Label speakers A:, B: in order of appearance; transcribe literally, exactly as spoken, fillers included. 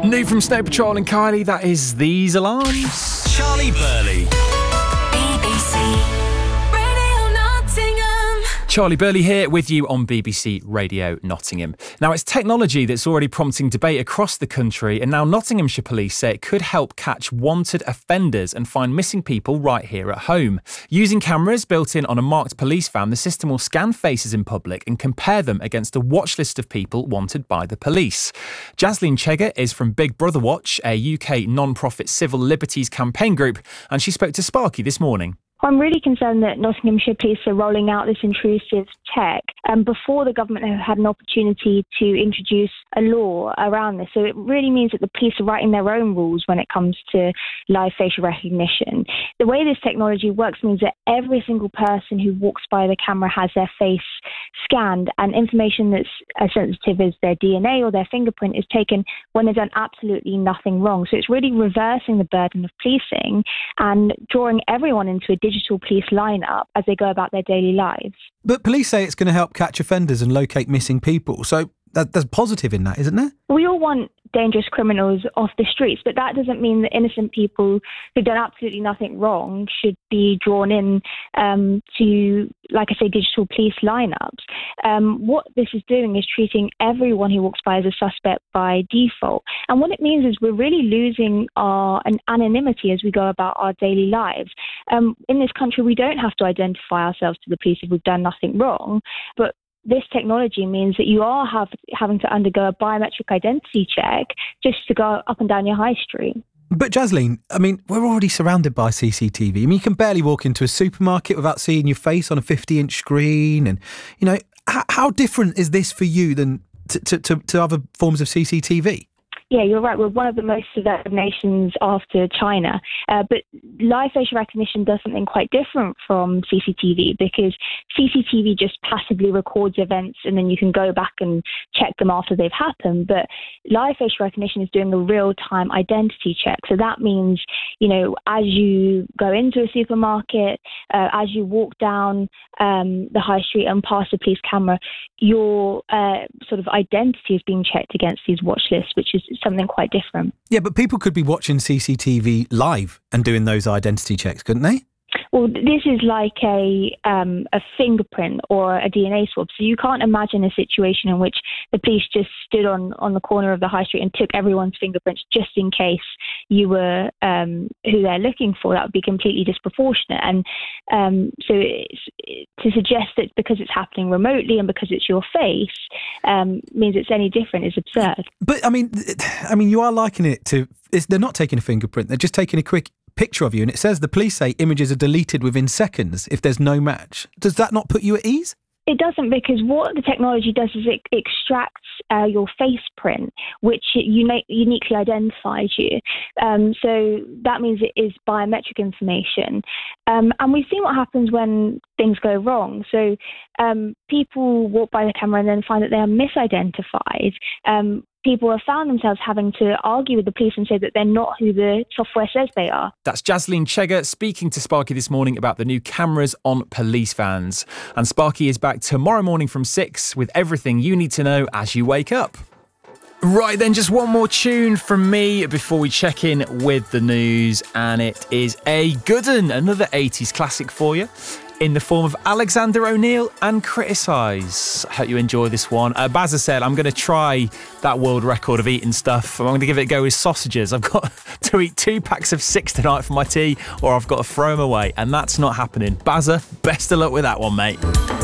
A: New from Snow Patrol and Kylie, that is These Alarms.
B: Charlie Burley.
C: B B C Radio Nottingham.
A: Charlie Burley here with you on B B C Radio Nottingham. Now, it's technology that's already prompting debate across the country, and now Nottinghamshire Police say it could help catch wanted offenders and find missing people right here at home. Using cameras built in on a marked police van, the system will scan faces in public and compare them against a watch list of people wanted by the police. Jaslene Chegger is from Big Brother Watch, a U K non-profit civil liberties campaign group, and she spoke to Sparky this morning.
D: I'm really concerned that Nottinghamshire Police are rolling out this intrusive tech um, before the government have had an opportunity to introduce a law around this. So it really means that the police are writing their own rules when it comes to live facial recognition. The way this technology works means that every single person who walks by the camera has their face scanned, and information that's as sensitive as their D N A or their fingerprint is taken when they've done absolutely nothing wrong. So it's really reversing the burden of policing and drawing everyone into a digital police lineup as they go about their daily lives.
E: But police say it's going to help catch offenders and locate missing people. So that, there's positive in that, isn't there?
D: We all want dangerous criminals off the streets, but that doesn't mean that innocent people who've done absolutely nothing wrong should be drawn in um, to, like I say, digital police lineups. Um, what this is doing is treating everyone who walks by as a suspect by default. And what it means is we're really losing our an anonymity as we go about our daily lives. Um, in this country, we don't have to identify ourselves to the police if we've done nothing wrong, but this technology means that you are have, having to undergo a biometric identity check just to go up and down your high street.
E: But Jaslene, I mean, we're already surrounded by C C T V. I mean, you can barely walk into a supermarket without seeing your face on a fifty-inch screen. And, you know, how, how different is this for you than to, to, to, to other forms of C C T V?
D: Yeah, you're right. We're one of the most developed nations after China. Uh, but live facial recognition does something quite different from C C T V, because C C T V just passively records events and then you can go back and check them after they've happened. But live facial recognition is doing a real-time identity check. So that means, you know, as you go into a supermarket, uh, as you walk down um, the high street and pass a police camera, your uh, sort of identity is being checked against these watch lists, which is something quite different.
E: Yeah, but people could be watching C C T V live and doing those identity checks, couldn't they?
D: Well, this is like a um, a fingerprint or a D N A swab. So you can't imagine a situation in which the police just stood on, on the corner of the high street and took everyone's fingerprints just in case you were um, who they're looking for. That would be completely disproportionate. And um, so it's, to suggest that because it's happening remotely and because it's your face um, means it's any different is absurd.
E: But I mean, I mean, you are likening it to. It's, they're not taking a fingerprint. They're just taking a quick picture of you, and it says the police say images are deleted within seconds if there's no match. Does that not put you at ease?
D: It doesn't, because what the technology does is it extracts uh, your face print, which uni- uniquely identifies you. Um, so that means it is biometric information. Um, and we've seen what happens when things go wrong. So um, people walk by the camera and then find that they are misidentified. Um, people have found themselves having to argue with the police and say that they're not who the software says they are.
A: That's Jaslene Chegger speaking to Sparky this morning about the new cameras on police vans. And Sparky is back tomorrow morning from six with everything you need to know as you wake up. Right then, just one more tune from me before we check in with the news, and it is a good one, another eighties classic for you, in the form of Alexander O'Neal and Criticise. I hope you enjoy this one. Uh, Bazza said, I'm going to try that world record of eating stuff. I'm going to give it a go with sausages. I've got to eat two packs of six tonight for my tea, or I've got to throw them away, and that's not happening. Bazza, best of luck with that one, mate.